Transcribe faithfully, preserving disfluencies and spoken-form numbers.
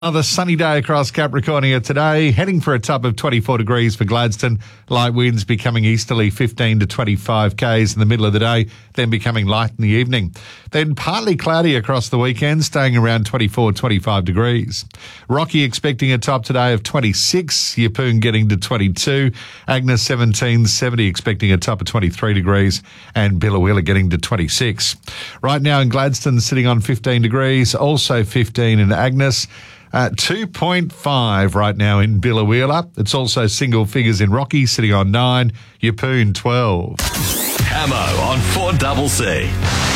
Another sunny day across Capricornia today, heading for a top of twenty-four degrees for Gladstone. Light winds becoming easterly fifteen to twenty-five kays in the middle of the day, then becoming light in the evening. Then partly cloudy across the weekend, staying around twenty-four, twenty-five degrees. Rocky expecting a top today of twenty-six, Yeppoon getting to twenty-two, Agnes seventeen, seventy expecting a top of twenty-three degrees, and Biloela getting to twenty-six. Right now in Gladstone sitting on fifteen degrees, also fifteen in Agnes. Uh, two point five right now in Biloela. It's also single figures in Rocky, sitting on nine. Yeppoon, twelve. Camo on four C C.